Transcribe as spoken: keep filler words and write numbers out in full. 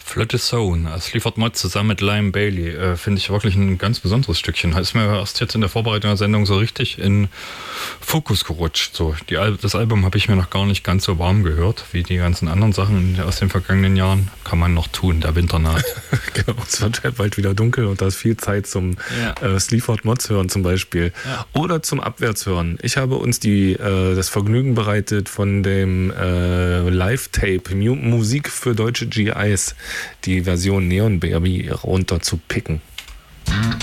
Flotte Zone, es liefert Mod zusammen mit Liam Bailey, äh, finde ich wirklich ein ganz besonderes Stückchen. Ist mir erst jetzt in der Vorbereitung der Sendung so richtig in Fokus gerutscht. So, die Al- das Album habe ich mir noch gar nicht ganz so warm gehört, wie die ganzen anderen Sachen aus den vergangenen Jahren. Kann man noch tun, der Winter naht. Genau, es wird halt bald wieder dunkel und da ist viel Zeit zum Ja. äh, Sleaford Mods hören zum Beispiel. Ja. Oder zum Abwärtshören. Ich habe uns die, äh, das Vergnügen bereitet, von dem äh, Live-Tape Mu- Musik für deutsche G Is die Version Neon Baby runter zu picken.